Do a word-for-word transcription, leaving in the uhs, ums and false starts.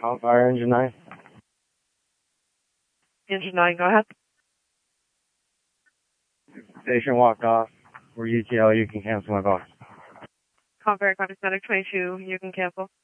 Call fire engine nine. Engine nine, go ahead. Station walked off. We're U T L, you can cancel my box. Call Verified Medic twenty-two, you can cancel.